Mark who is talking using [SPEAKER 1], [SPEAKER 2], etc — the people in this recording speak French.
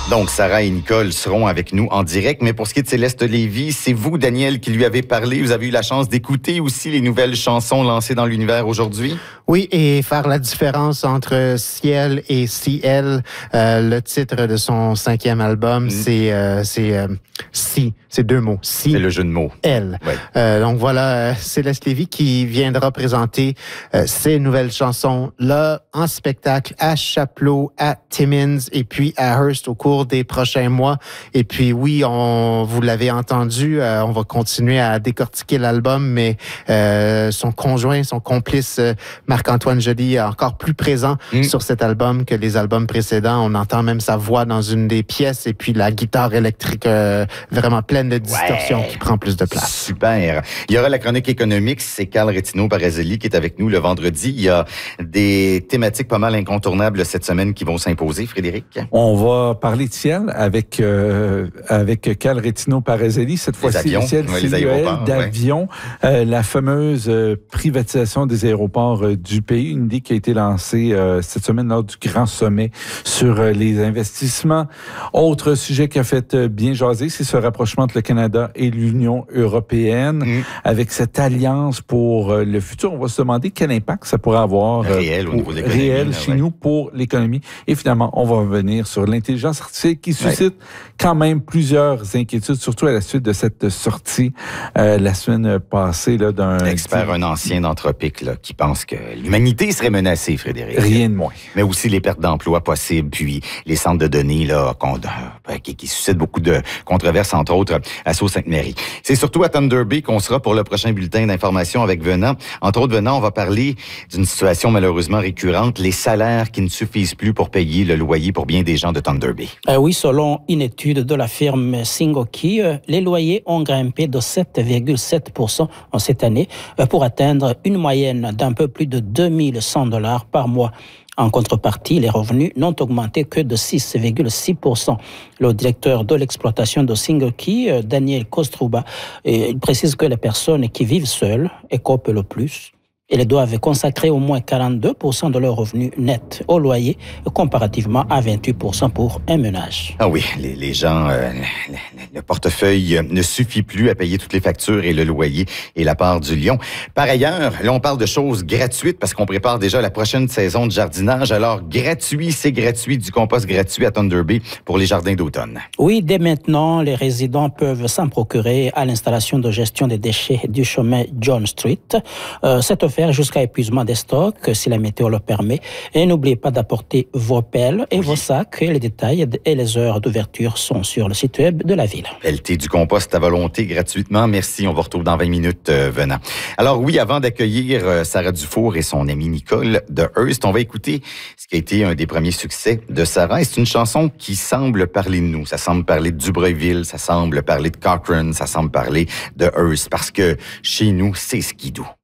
[SPEAKER 1] Donc, Sarah et Nicole seront avec nous en direct. Mais pour ce qui est de Céleste Lévy, c'est vous, Daniel, qui lui avez parlé. Vous avez eu la chance d'écouter aussi les nouvelles chansons lancées dans l'univers aujourd'hui?
[SPEAKER 2] Oui, et faire la différence entre Ciel et Ciel. Le titre de son 5e album, c'est Si. C'est 2 mots. Si.
[SPEAKER 1] C'est le jeu de mots.
[SPEAKER 2] Elle.
[SPEAKER 1] Ouais.
[SPEAKER 2] Donc voilà, Céleste Lévy qui viendra présenter ses nouvelles chansons là en spectacle à Chapelot, à Timmins et puis à Hearst au cours des prochains mois. Et puis oui, vous l'avez entendu, on va continuer à décortiquer l'album, mais son conjoint, son complice Marc-Antoine Joly est encore plus présent sur cet album que les albums précédents. On entend même sa voix dans une des pièces et puis la guitare électrique vraiment pleine de distorsion qui prend plus de place.
[SPEAKER 1] Super. Il y aura la chronique économique. C'est Carl Rétinaud-Parazelli qui est avec nous le vendredi. Il y a des thématiques pas mal incontournables cette semaine qui vont s'imposer, Frédéric.
[SPEAKER 3] On va parler de ciel avec Carl Rétinaud-Parazelli. Cette fois-ci, le ciel,
[SPEAKER 1] les aéroports,
[SPEAKER 3] d'avion. La fameuse privatisation des aéroports du pays. Une idée qui a été lancée cette semaine lors du grand sommet sur les investissements. Autre sujet qui a fait bien jaser, c'est ce rapprochement entre le Canada et l'Union européenne. avec cette alliance pour le futur. On va se demander quel impact ça pourrait avoir
[SPEAKER 1] réel au niveau de l'économie,
[SPEAKER 3] réel chez nous pour l'économie. Et finalement, on va revenir sur l'intelligence artificielle qui suscite quand même plusieurs inquiétudes, surtout à la suite de cette sortie la semaine passée là, d'un
[SPEAKER 1] expert, un ancien d'Anthropic là, qui pense que l'humanité serait menacée, Frédéric.
[SPEAKER 3] Rien de moins.
[SPEAKER 1] Mais aussi les pertes d'emplois possibles, puis les centres de données là, qui suscitent beaucoup de controverses, entre autres à Sault-Sainte-Marie. C'est surtout à Thunder Bay qu'on sera pour le prochain bulletin d'information avec Venant. Entre autres, Venant, on va parler d'une situation malheureusement récurrente, les salaires qui ne suffisent plus pour payer le loyer pour bien des gens de Thunder Bay.
[SPEAKER 4] Oui, selon une étude de la firme Singoki, les loyers ont grimpé de 7,7% en cette année pour atteindre une moyenne d'un peu plus de $2 100 par mois. En contrepartie, les revenus n'ont augmenté que de 6,6%. Le directeur de l'exploitation de Singoki, Daniel Kostruba, il précise que les personnes qui vivent seules écopent le plus. Elles doivent consacrer au moins 42% de leurs revenus nets au loyer, comparativement à 28% pour un ménage.
[SPEAKER 1] Ah oui, les gens, le portefeuille ne suffit plus à payer toutes les factures et le loyer et la part du lion. Par ailleurs, là, on parle de choses gratuites parce qu'on prépare déjà la prochaine saison de jardinage. Alors, c'est gratuit, du compost gratuit à Thunder Bay pour les jardins d'automne.
[SPEAKER 4] Oui, dès maintenant, les résidents peuvent s'en procurer à l'installation de gestion des déchets du chemin John Street. Cette offre jusqu'à épuisement des stocks, si la météo le permet. Et n'oubliez pas d'apporter vos pelles et vos sacs. Et les détails et les heures d'ouverture sont sur le site web de la ville.
[SPEAKER 1] Pelleter du compost à volonté gratuitement. Merci, on vous retrouve dans 20 minutes venant. Alors oui, avant d'accueillir Sarah Dufour et son amie Nicole de Hearst, on va écouter ce qui a été un des premiers succès de Sarah. Et c'est une chanson qui semble parler de nous. Ça semble parler de Dubreuilville, ça semble parler de Cochrane, ça semble parler de Hearst. Parce que chez nous, c'est skidoo.